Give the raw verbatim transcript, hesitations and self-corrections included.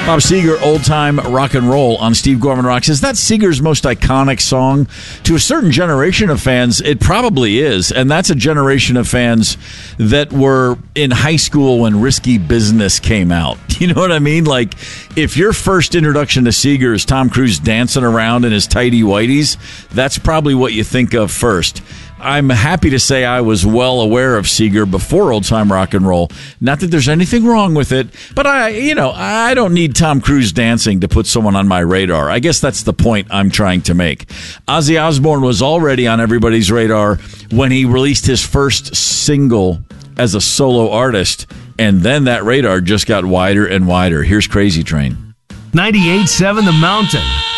Bob Seger, Old Time Rock and Roll on Steve Gorman Rocks. Is that Seger's most iconic song? To a certain generation of fans, it probably is. And that's a generation of fans that were in high school when Risky Business came out. You know what I mean? Like, if your first introduction to Seger is Tom Cruise dancing around in his tighty whities, that's probably what you think of first. I'm happy to say I was well aware of Seger before Old Time Rock and Roll. Not that there's anything wrong with it, but I, you know, I don't need Tom Cruise dancing to put someone on my radar. I guess that's the point I'm trying to make. Ozzy Osbourne was already on everybody's radar when he released his first single as a solo artist, and then that radar just got wider and wider. Here's Crazy Train. ninety-eight point seven The Mountain.